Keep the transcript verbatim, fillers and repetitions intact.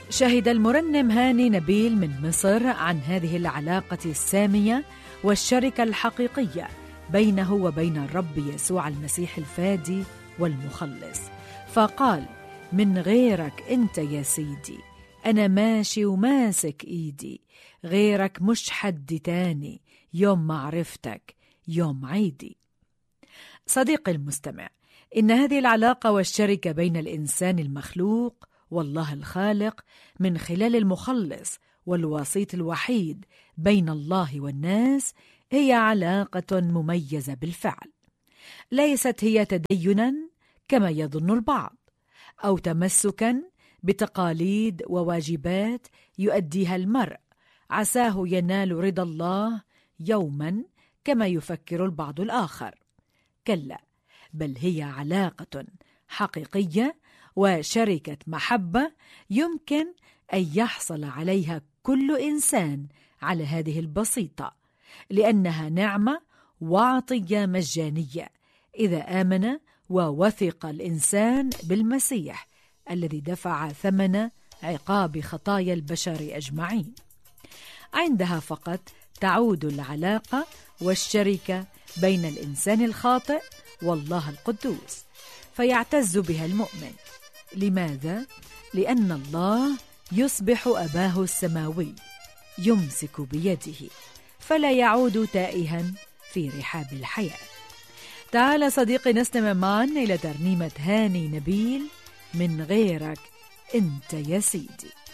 شهد المرنم هاني نبيل من مصر عن هذه العلاقة السامية والشركة الحقيقية بينه وبين الرب يسوع المسيح الفادي والمخلص، فقال: من غيرك أنت يا سيدي أنا ماشي وماسك إيدي، غيرك مش حد تاني، يوم معرفتك يوم عيدي. صديقي المستمع، إن هذه العلاقة والشركة بين الإنسان المخلوق والله الخالق من خلال المخلص والوسيط الوحيد بين الله والناس هي علاقة مميزة بالفعل. ليست هي تديناً كما يظن البعض، أو تمسكاً بتقاليد وواجبات يؤديها المرء عساه ينال رضا الله يوماً كما يفكر البعض الآخر. كلا، بل هي علاقة حقيقية وشركة محبة يمكن أن يحصل عليها كل إنسان على هذه البسيطة، لأنها نعمة وعطية مجانية إذا آمن ووثق الإنسان بالمسيح الذي دفع ثمن عقاب خطايا البشر أجمعين. عندها فقط تعود العلاقة والشركة بين الإنسان الخاطئ والله القدوس، فيعتز بها المؤمن. لماذا؟ لأن الله يصبح أباه السماوي يمسك بيده، فلا يعود تائها في رحاب الحياة. تعال صديقي نستمع معا إلى ترنيمة هاني نبيل: من غيرك أنت يا سيدي.